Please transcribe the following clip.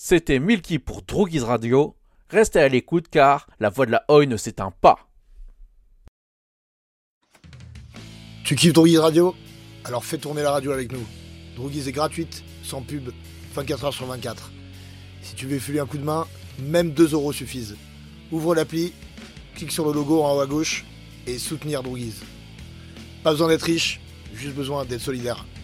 C'était Milky pour Droogies Radio. Restez à l'écoute car la voix de la Oi ne s'éteint pas. Tu kiffes Droogies Radio ? Alors fais tourner la radio avec nous. Droogies est gratuite, sans pub, 24h sur 24. Si tu veux filer un coup de main, même 2€ suffisent. Ouvre l'appli, clique sur le logo en haut à gauche et soutenir Droogies. Pas besoin d'être riche, juste besoin d'être solidaire.